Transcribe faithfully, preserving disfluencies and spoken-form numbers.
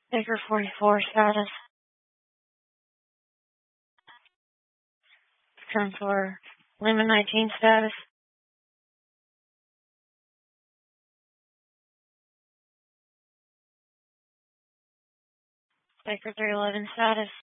Baker forty-four status. ten four. Lima nineteen status. Baker three eleven status.